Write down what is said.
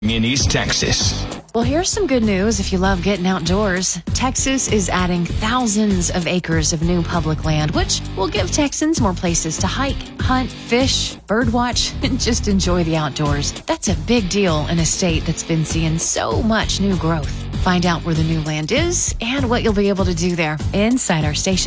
in East Texas. Well, here's some good news if you love getting outdoors. Texas is adding thousands of acres of new public land, which will give Texans more places to hike, hunt, fish, birdwatch, and just enjoy the outdoors. That's a big deal in a state that's been seeing so much new growth. Find out where the new land is and what you'll be able to do there inside our station.